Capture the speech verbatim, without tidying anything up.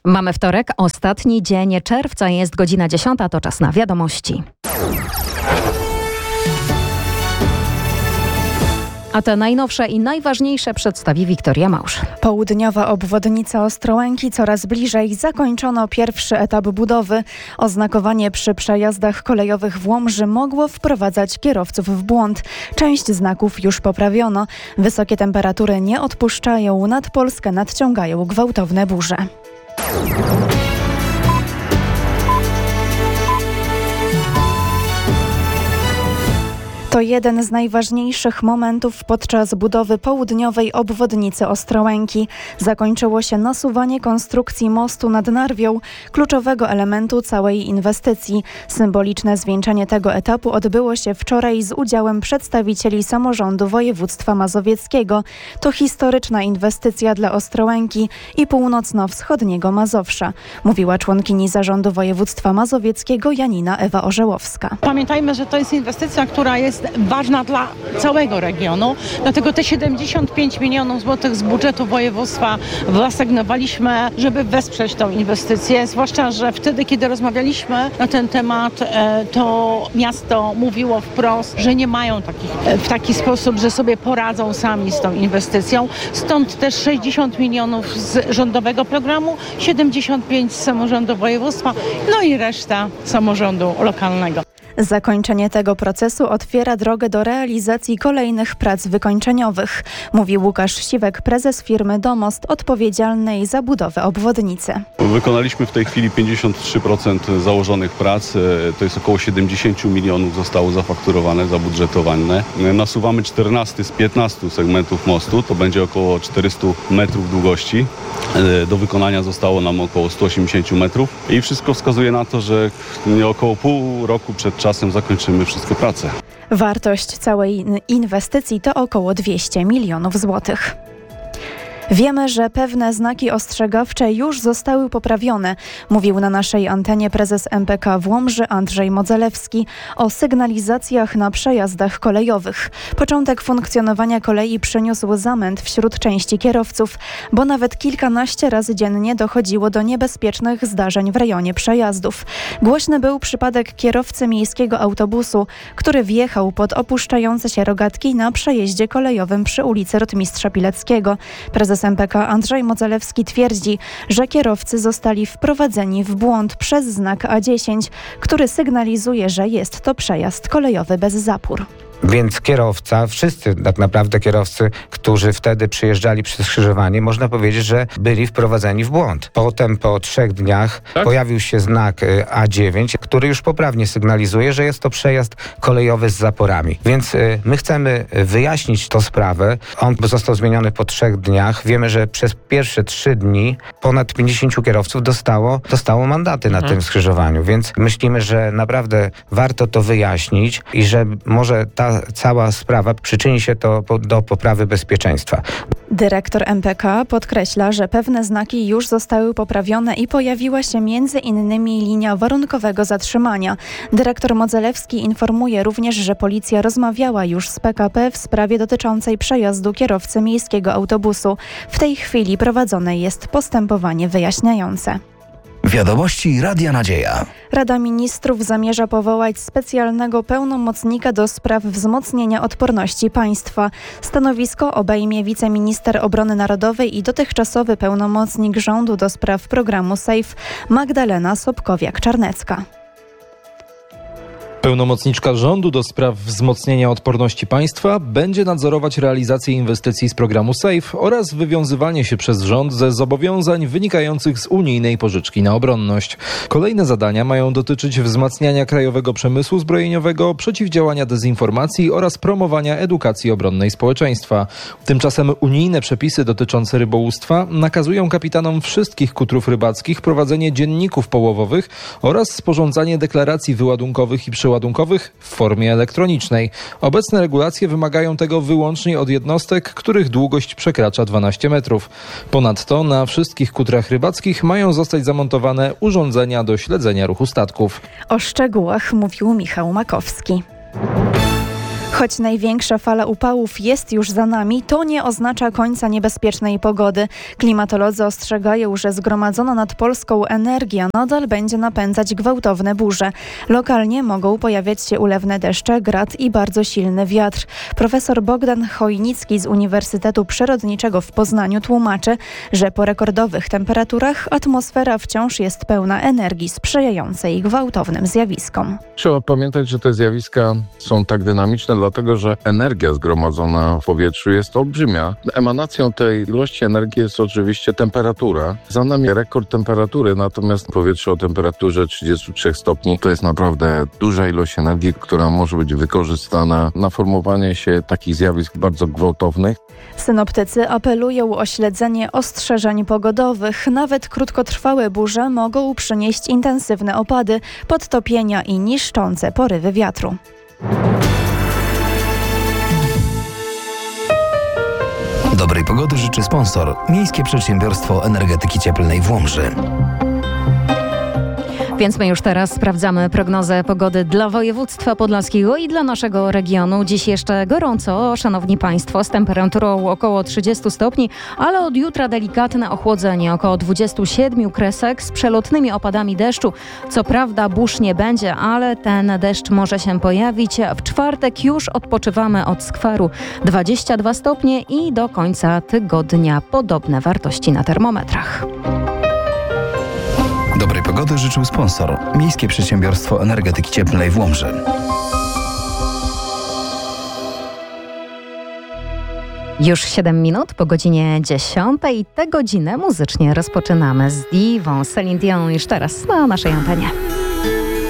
Mamy wtorek, ostatni dzień czerwca, jest godzina dziesiąta, to czas na wiadomości. A te najnowsze i najważniejsze przedstawi Wiktoria Małż. Południowa obwodnica Ostrołęki coraz bliżej. Zakończono pierwszy etap budowy. Oznakowanie przy przejazdach kolejowych w Łomży mogło wprowadzać kierowców w błąd. Część znaków już poprawiono. Wysokie temperatury nie odpuszczają. Nad Polskę nadciągają gwałtowne burze. To jeden z najważniejszych momentów podczas budowy południowej obwodnicy Ostrołęki. Zakończyło się nasuwanie konstrukcji mostu nad Narwią, kluczowego elementu całej inwestycji. Symboliczne zwieńczenie tego etapu odbyło się wczoraj z udziałem przedstawicieli samorządu województwa mazowieckiego. To historyczna inwestycja dla Ostrołęki i północno-wschodniego Mazowsza, mówiła członkini zarządu województwa mazowieckiego Janina Ewa Orzełowska. Pamiętajmy, że to jest inwestycja, która jest ważna dla całego regionu, dlatego te siedemdziesiąt pięć milionów złotych z budżetu województwa wyasygnowaliśmy, żeby wesprzeć tą inwestycję, zwłaszcza, że wtedy, kiedy rozmawialiśmy na ten temat, to miasto mówiło wprost, że nie mają takich, w taki sposób, że sobie poradzą sami z tą inwestycją, stąd też sześćdziesiąt milionów z rządowego programu, siedemdziesiąt pięć z samorządu województwa, no i reszta samorządu lokalnego. Zakończenie tego procesu otwiera drogę do realizacji kolejnych prac wykończeniowych, mówi Łukasz Siwek, prezes firmy Domost, odpowiedzialnej za budowę obwodnicy. Wykonaliśmy w tej chwili pięćdziesiąt trzy procent założonych prac, to jest około siedemdziesiąt milionów zostało zafakturowane, zabudżetowane. Nasuwamy czternaście z piętnastu segmentów mostu, to będzie około czterysta metrów długości. Do wykonania zostało nam około sto osiemdziesiąt metrów i wszystko wskazuje na to, że około pół roku przed czasem zakończymy wszystkie prace. Wartość całej inwestycji to około dwieście milionów złotych. Wiemy, że pewne znaki ostrzegawcze już zostały poprawione, mówił na naszej antenie prezes M P K w Łomży Andrzej Modzelewski o sygnalizacjach na przejazdach kolejowych. Początek funkcjonowania kolei przyniósł zamęt wśród części kierowców, bo nawet kilkanaście razy dziennie dochodziło do niebezpiecznych zdarzeń w rejonie przejazdów. Głośny był przypadek kierowcy miejskiego autobusu, który wjechał pod opuszczające się rogatki na przejeździe kolejowym przy ulicy Rotmistrza Pileckiego. Prezes M P K Andrzej Modzelewski twierdzi, że kierowcy zostali wprowadzeni w błąd przez znak A dziesięć, który sygnalizuje, że jest to przejazd kolejowy bez zapór. Więc kierowca, wszyscy tak naprawdę kierowcy, którzy wtedy przyjeżdżali przez skrzyżowanie, można powiedzieć, że byli wprowadzeni w błąd. Potem po trzech dniach tak? pojawił się znak A dziewięć, który już poprawnie sygnalizuje, że jest to przejazd kolejowy z zaporami. Więc y, my chcemy wyjaśnić tę sprawę. On został zmieniony po trzech dniach. Wiemy, że przez pierwsze trzy dni ponad pięćdziesięciu kierowców dostało, dostało mandaty na mhm. tym skrzyżowaniu. Więc myślimy, że naprawdę warto to wyjaśnić i że może ta cała sprawa przyczyni się to do poprawy bezpieczeństwa. Dyrektor M P K podkreśla, że pewne znaki już zostały poprawione i pojawiła się między innymi linia warunkowego zatrzymania. Dyrektor Modzelewski informuje również, że policja rozmawiała już z P K P w sprawie dotyczącej przejazdu kierowcy miejskiego autobusu. W tej chwili prowadzone jest postępowanie wyjaśniające. Wiadomości Radia Nadzieja. Rada Ministrów zamierza powołać specjalnego pełnomocnika do spraw wzmocnienia odporności państwa. Stanowisko obejmie wiceminister obrony narodowej i dotychczasowy pełnomocnik rządu do spraw programu SAFE Magdalena Sobkowiak-Czarnecka. Pełnomocniczka rządu do spraw wzmocnienia odporności państwa będzie nadzorować realizację inwestycji z programu SAFE oraz wywiązywanie się przez rząd ze zobowiązań wynikających z unijnej pożyczki na obronność. Kolejne zadania mają dotyczyć wzmacniania krajowego przemysłu zbrojeniowego, przeciwdziałania dezinformacji oraz promowania edukacji obronnej społeczeństwa. Tymczasem unijne przepisy dotyczące rybołówstwa nakazują kapitanom wszystkich kutrów rybackich prowadzenie dzienników połowowych oraz sporządzanie deklaracji wyładunkowych i przeładunkowych w formie elektronicznej. Obecne regulacje wymagają tego wyłącznie od jednostek, których długość przekracza dwanaście metrów. Ponadto na wszystkich kutrach rybackich mają zostać zamontowane urządzenia do śledzenia ruchu statków. O szczegółach mówił Michał Makowski. Choć największa fala upałów jest już za nami, to nie oznacza końca niebezpiecznej pogody. Klimatolodzy ostrzegają, że zgromadzona nad Polską energia nadal będzie napędzać gwałtowne burze. Lokalnie mogą pojawiać się ulewne deszcze, grad i bardzo silny wiatr. Profesor Bogdan Chojnicki z Uniwersytetu Przyrodniczego w Poznaniu tłumaczy, że po rekordowych temperaturach atmosfera wciąż jest pełna energii sprzyjającej gwałtownym zjawiskom. Trzeba pamiętać, że te zjawiska są tak dynamiczne, dlatego że energia zgromadzona w powietrzu jest olbrzymia. Emanacją tej ilości energii jest oczywiście temperatura. Za nami rekord temperatury, natomiast powietrze o temperaturze trzydziestu trzech stopni to jest naprawdę duża ilość energii, która może być wykorzystana na formowanie się takich zjawisk bardzo gwałtownych. Synoptycy apelują o śledzenie ostrzeżeń pogodowych. Nawet krótkotrwałe burze mogą przynieść intensywne opady, podtopienia i niszczące porywy wiatru. Dobrej pogody życzy sponsor. Miejskie Przedsiębiorstwo Energetyki Cieplnej w Łomży. Więc my już teraz sprawdzamy prognozę pogody dla województwa podlaskiego i dla naszego regionu. Dziś jeszcze gorąco, szanowni państwo, z temperaturą około trzydziestu stopni, ale od jutra delikatne ochłodzenie, około dwudziestu siedmiu kresek z przelotnymi opadami deszczu. Co prawda burz nie będzie, ale ten deszcz może się pojawić. W czwartek już odpoczywamy od skwaru, dwadzieścia dwa stopnie i do końca tygodnia podobne wartości na termometrach. Dobrej pogody życzył sponsor. Miejskie Przedsiębiorstwo Energetyki Cieplnej w Łomży. Już siedem minut po godzinie dziesiątej i tę godzinę muzycznie rozpoczynamy z Divą Celine Dion już teraz na naszej antenie.